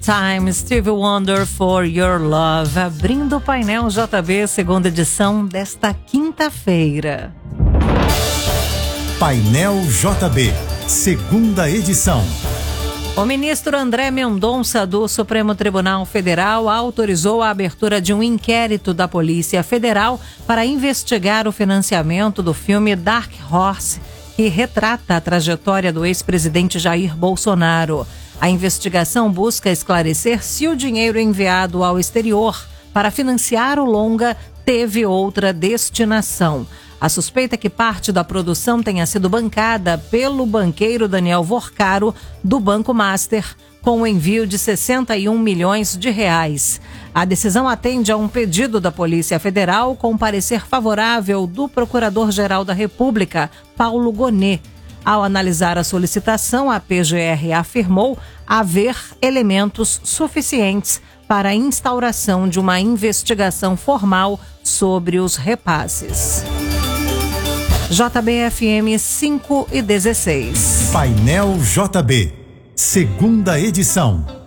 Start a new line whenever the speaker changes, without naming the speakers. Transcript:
Time, Stevie Wonder, For Your Love, abrindo o painel JB, segunda edição desta quinta-feira.
Painel JB, segunda edição.
O ministro André Mendonça, do Supremo Tribunal Federal, autorizou a abertura de um inquérito da Polícia Federal para investigar o financiamento do filme Dark Horse, que retrata a trajetória do ex-presidente Jair Bolsonaro. A investigação busca esclarecer se o dinheiro enviado ao exterior para financiar o longa teve outra destinação. A suspeita é que parte da produção tenha sido bancada pelo banqueiro Daniel Vorcaro, do Banco Master, com o envio de 61 milhões de reais. A decisão atende a um pedido da Polícia Federal com parecer favorável do Procurador-Geral da República, Paulo Gonet. Ao analisar a solicitação, a PGR afirmou haver elementos suficientes para a instauração de uma investigação formal sobre os repasses. JBFM 5 e 16.
Painel JB, segunda edição.